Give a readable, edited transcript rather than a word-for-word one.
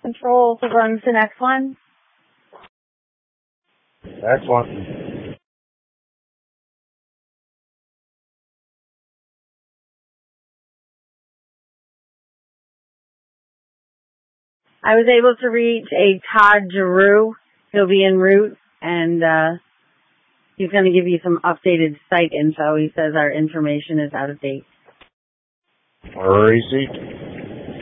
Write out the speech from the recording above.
Control to run to the next one. Excellent. I was able to reach a Todd Giroux. He'll be en route, and he's going to give you some updated site info. He says our information is out of date. Received.